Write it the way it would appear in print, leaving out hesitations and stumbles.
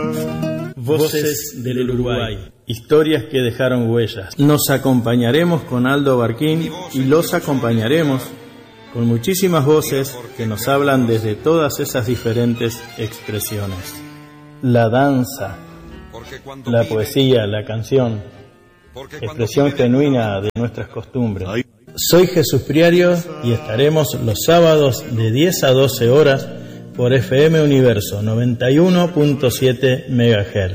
Voces del Uruguay, historias que dejaron huellas. Nos acompañaremos con Aldo Barquín y los acompañaremos con muchísimas voces que nos hablan desde todas esas diferentes expresiones. La danza, la poesía, la canción, expresión genuina de nuestras costumbres. Soy Jesús Priario y estaremos los sábados de 10 a 12 horas por FM Universo 91.7 MHz.